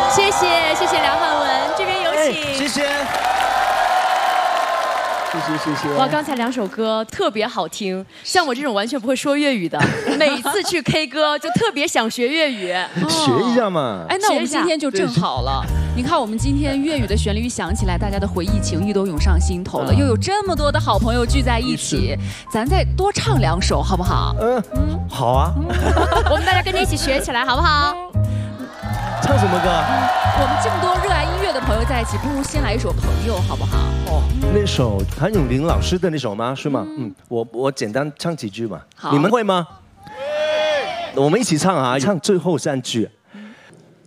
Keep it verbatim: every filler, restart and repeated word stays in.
谢谢谢谢梁汉文，这边有请。 谢谢。谢谢谢谢。 哇，刚才两首歌特别好听，像我这种完全不会说粤语的，每次去 K 歌就特别想学粤语， 学一下嘛。 哎，那我们今天就正好了。你看，我们今天粤语的旋律一响起来，大家的回忆情谊都涌上心头了，又有这么多的好朋友聚在一起，咱再多唱两首好不好？ 嗯嗯，好啊。 我们大家跟着一起学起来好不好？ 唱什么歌？ 我们这么多热爱音乐的朋友在一起，不如先来一首《朋友》，好不好？ 哦，那首谭咏麟老师的那首吗？是吗？嗯，我我简单唱几句嘛。 好， 你们会吗？我们一起唱啊，唱最后三句。